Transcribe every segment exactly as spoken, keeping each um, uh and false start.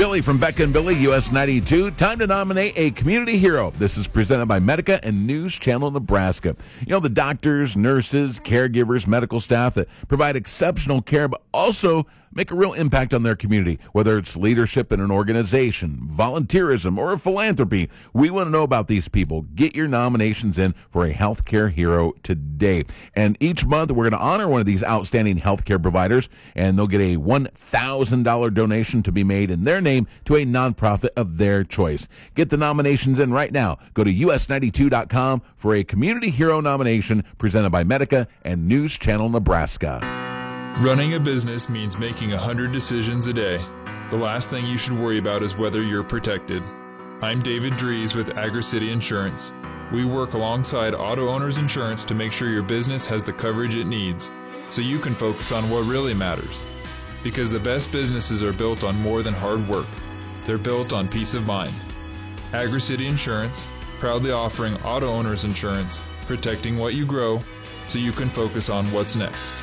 Billy from Becca and Billy, U S ninety-two. Time to nominate a community hero. This is presented by Medica and News Channel Nebraska. You know, the doctors, nurses, caregivers, medical staff that provide exceptional care, but also make a real impact on their community, whether it's leadership in an organization, volunteerism, or philanthropy. We want to know about these people. Get your nominations in for a healthcare hero today. And each month, we're going to honor one of these outstanding healthcare providers, and they'll get a one thousand dollars donation to be made in their name to a nonprofit of their choice. Get the nominations in right now. Go to U S ninety-two dot com for a community hero nomination presented by Medica and News Channel Nebraska. Running a business means making one hundred decisions a day. The last thing you should worry about is whether you're protected. I'm David Dries with Agri-City Insurance. We work alongside Auto Owners Insurance to make sure your business has the coverage it needs, so you can focus on what really matters. Because the best businesses are built on more than hard work. They're built on peace of mind. Agri-City Insurance, proudly offering Auto Owners Insurance, protecting what you grow, so you can focus on what's next.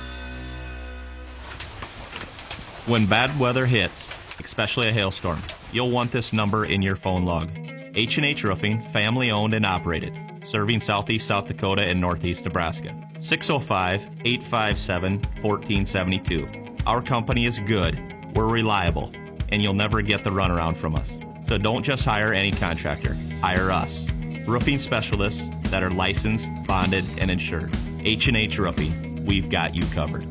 When bad weather hits, especially a hailstorm, you'll want this number in your phone log. H and H Roofing, family owned and operated, serving southeast South Dakota and northeast Nebraska. six oh five, eight five seven, one four seven two. Our company is good, we're reliable, and you'll never get the runaround from us. So don't just hire any contractor, hire us. Roofing specialists that are licensed, bonded, and insured. H and H Roofing, we've got you covered.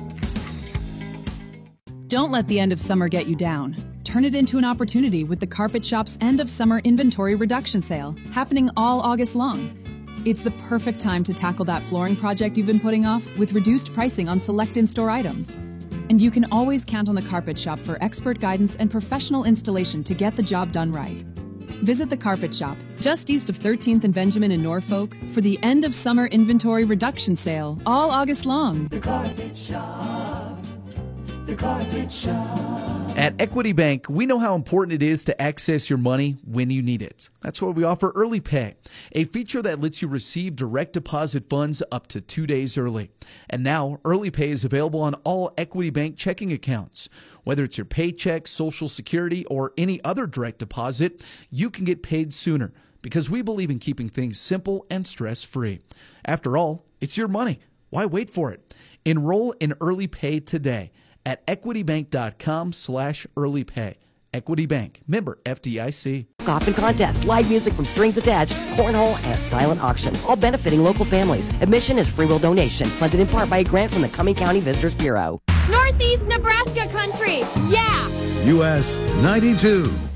Don't let the end of summer get you down. Turn it into an opportunity with the Carpet Shop's end of summer inventory reduction sale, happening all August long. It's the perfect time to tackle that flooring project you've been putting off with reduced pricing on select in-store items. And you can always count on the Carpet Shop for expert guidance and professional installation to get the job done right. Visit the Carpet Shop, just east of thirteenth and Benjamin in Norfolk, for the end of summer inventory reduction sale, all August long. The Carpet Shop. The Carpet Shop. At Equity Bank, we know how important it is to access your money when you need it. That's why we offer Early Pay, a feature that lets you receive direct deposit funds up to two days early. And now, Early Pay is available on all Equity Bank checking accounts. Whether it's your paycheck, Social Security, or any other direct deposit, you can get paid sooner because we believe in keeping things simple and stress-free. After all, it's your money. Why wait for it? Enroll in Early Pay today at equitybank.com slash early pay. Equity Bank, member F D I C. Coffin contest, live music from strings attached, cornhole, and a silent auction, all benefiting local families. Admission is free will donation, funded in part by a grant from the Cumming County Visitors Bureau. Northeast Nebraska country, yeah! U S ninety-two.